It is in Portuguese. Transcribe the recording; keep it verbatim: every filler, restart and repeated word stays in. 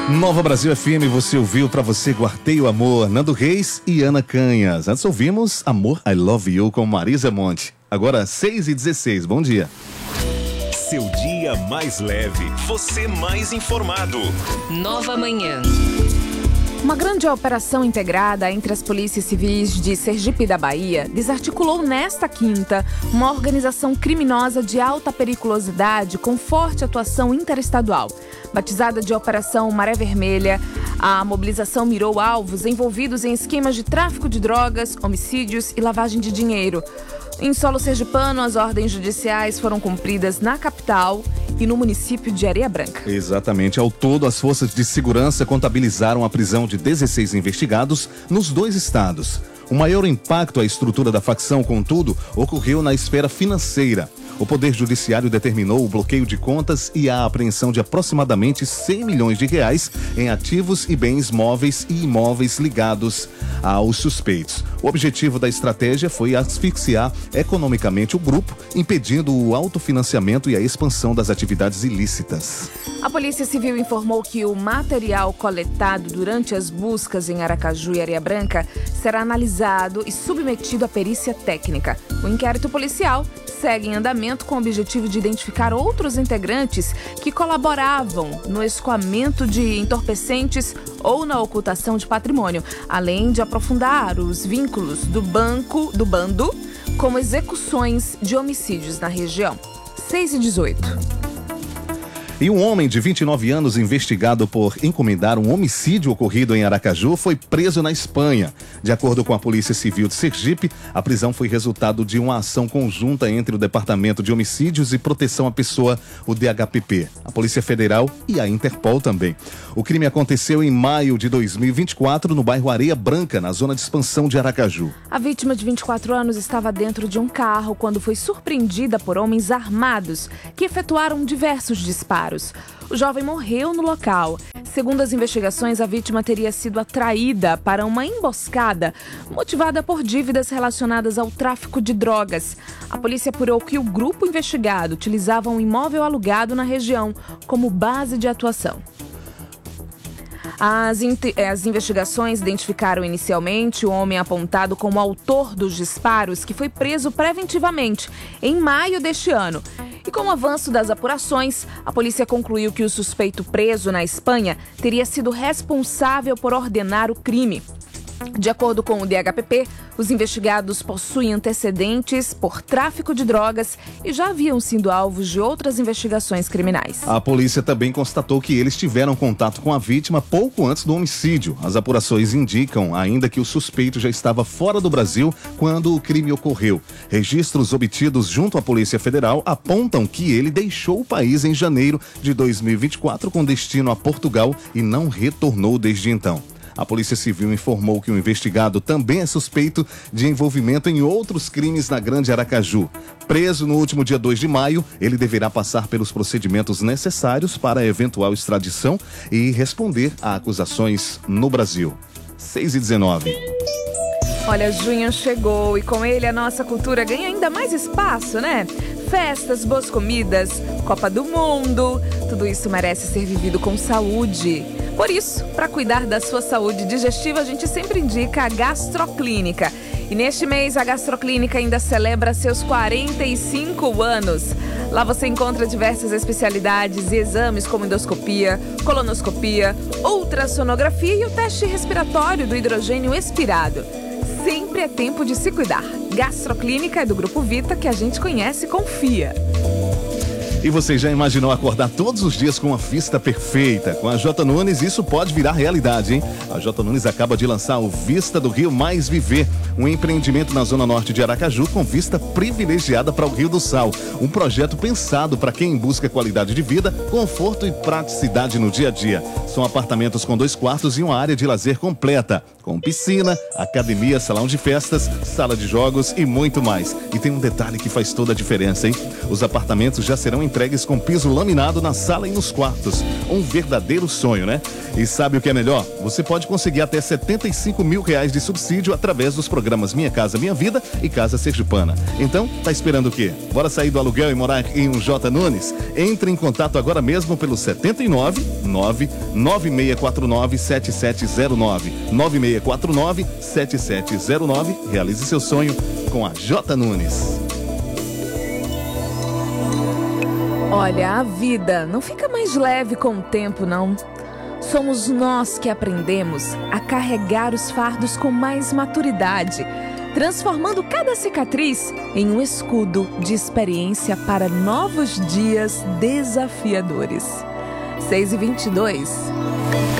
Nova Brasil F M, você ouviu Pra Você Guardei o Amor, Nando Reis e Ana Canhas. Antes ouvimos Amor, I Love You com Marisa Monte. Agora seis e dezesseis, bom dia. Seu dia mais leve, você mais informado. Nova Manhã. Uma grande operação integrada entre as polícias civis de Sergipe e da Bahia desarticulou nesta quinta uma organização criminosa de alta periculosidade com forte atuação interestadual. Batizada de Operação Maré Vermelha, a mobilização mirou alvos envolvidos em esquemas de tráfico de drogas, homicídios e lavagem de dinheiro. Em solo sergipano, as ordens judiciais foram cumpridas na capital e no município de Areia Branca. Exatamente. Ao todo, as forças de segurança contabilizaram a prisão de dezesseis investigados nos dois estados. O maior impacto à estrutura da facção, contudo, ocorreu na esfera financeira. O Poder Judiciário determinou o bloqueio de contas e a apreensão de aproximadamente cem milhões de reais em ativos e bens móveis e imóveis ligados aos suspeitos. O objetivo da estratégia foi asfixiar economicamente o grupo, impedindo o autofinanciamento e a expansão das atividades ilícitas. A Polícia Civil informou que o material coletado durante as buscas em Aracaju e Areia Branca será analisado e submetido à perícia técnica. O inquérito policial segue em andamento com o objetivo de identificar outros integrantes que colaboravam no escoamento de entorpecentes ou na ocultação de patrimônio, além de aprofundar os vínculos do banco do bando com execuções de homicídios na região. seis e dezoito. E um homem de vinte e nove anos investigado por encomendar um homicídio ocorrido em Aracaju foi preso na Espanha. De acordo com a Polícia Civil de Sergipe, a prisão foi resultado de uma ação conjunta entre o Departamento de Homicídios e Proteção à Pessoa, o D H P P, a Polícia Federal e a Interpol também. O crime aconteceu em maio de dois mil e vinte e quatro no bairro Areia Branca, na zona de expansão de Aracaju. A vítima de vinte e quatro anos estava dentro de um carro quando foi surpreendida por homens armados que efetuaram diversos disparos. O jovem morreu no local. Segundo as investigações, a vítima teria sido atraída para uma emboscada motivada por dívidas relacionadas ao tráfico de drogas. A polícia apurou que o grupo investigado utilizava um imóvel alugado na região como base de atuação. As, as investigações identificaram inicialmente o homem apontado como autor dos disparos, que foi preso preventivamente em maio deste ano. E com o avanço das apurações, a polícia concluiu que o suspeito preso na Espanha teria sido responsável por ordenar o crime. De acordo com o D H P P, os investigados possuem antecedentes por tráfico de drogas e já haviam sido alvos de outras investigações criminais. A polícia também constatou que eles tiveram contato com a vítima pouco antes do homicídio. As apurações indicam ainda que o suspeito já estava fora do Brasil quando o crime ocorreu. Registros obtidos junto à Polícia Federal apontam que ele deixou o país em janeiro de dois mil e vinte e quatro com destino a Portugal e não retornou desde então. A Polícia Civil informou que o investigado também é suspeito de envolvimento em outros crimes na Grande Aracaju. Preso no último dia dois de maio, ele deverá passar pelos procedimentos necessários para a eventual extradição e responder a acusações no Brasil. seis e dezenove. Olha, junho chegou e com ele a nossa cultura ganha ainda mais espaço, né? Festas, boas comidas, Copa do Mundo, tudo isso merece ser vivido com saúde. Por isso, para cuidar da sua saúde digestiva, a gente sempre indica a Gastroclínica. E neste mês, a Gastroclínica ainda celebra seus quarenta e cinco anos. Lá você encontra diversas especialidades e exames como endoscopia, colonoscopia, ultrassonografia e o teste respiratório do hidrogênio expirado. Sempre é tempo de se cuidar. Gastroclínica é do Grupo Vita, que a gente conhece e confia. E você já imaginou acordar todos os dias com uma vista perfeita? Com a J Nunes, isso pode virar realidade, hein? A J Nunes acaba de lançar o Vista do Rio Mais Viver, um empreendimento na zona norte de Aracaju com vista privilegiada para o Rio do Sal. Um projeto pensado para quem busca qualidade de vida, conforto e praticidade no dia a dia. São apartamentos com dois quartos e uma área de lazer completa, com piscina, academia, salão de festas, sala de jogos e muito mais. E tem um detalhe que faz toda a diferença, hein? Os apartamentos já serão entregues com piso laminado na sala e nos quartos. Um verdadeiro sonho, né? E sabe o que é melhor? Você pode conseguir até setenta e cinco mil reais de subsídio através dos programas Minha Casa Minha Vida e Casa Sergipana. Então, tá esperando o quê? Bora sair do aluguel e morar em um J Nunes? Entre em contato agora mesmo pelo setenta e nove, nove nove seis quatro nove, sete sete zero nove. nove seis quatro nove, sete sete zero nove. Realize seu sonho com a J Nunes. Olha, a vida não fica mais leve com o tempo, não. Somos nós que aprendemos a carregar os fardos com mais maturidade, transformando cada cicatriz em um escudo de experiência para novos dias desafiadores. seis e vinte e dois.